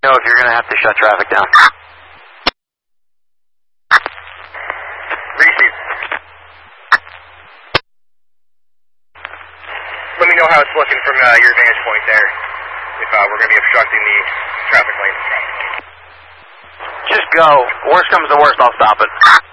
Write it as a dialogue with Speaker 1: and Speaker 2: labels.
Speaker 1: know if you're going to have to shut traffic down.
Speaker 2: Receive. Let me know how it's looking from your vantage point there, if we're going to be obstructing the traffic lane.
Speaker 1: Just go. Worst comes to worst, I'll stop it.